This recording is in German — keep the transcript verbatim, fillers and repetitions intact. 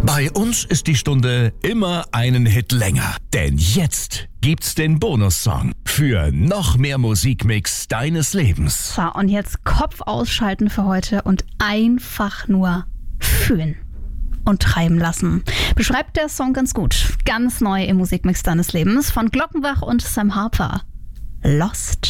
Bei uns ist die Stunde immer einen Hit länger. Denn jetzt gibt's den Bonussong für noch mehr Musikmix deines Lebens. So, und jetzt Kopf ausschalten für heute und einfach nur fühlen und treiben lassen. Beschreibt der Song ganz gut. Ganz neu im Musikmix deines Lebens von Glockenbach und Sam Harper. Lost.